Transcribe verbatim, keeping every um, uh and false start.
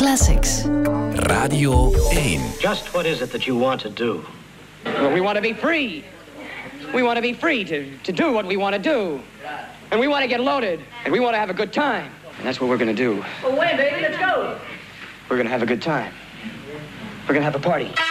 Classics. Radio één. Just what is it that you want to do? Well, we want to be free. We want to be free to, to do what we want to do. And we want to get loaded. And we want to have a good time. And that's what we're going to do. Well, when, baby? Let's go. We're going to have a good time. We're going to have a party.